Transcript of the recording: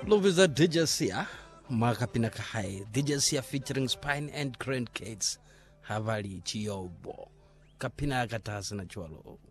Love is a DJ Sia. Makapina Kahai. DJ Sia featuring Spine and Grandkids. Havali Chiobo. Kapina Katas na Chualo.